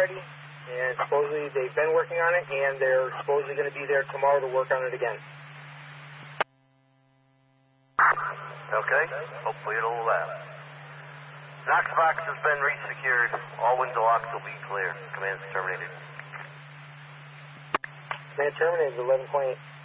already, and supposedly they've been working on it, and they're supposedly going to be there tomorrow to work on it again. Okay, hopefully it'll last. Knox box has been resecured. All window locks will be clear. Command's terminated. Command terminated, 11.8.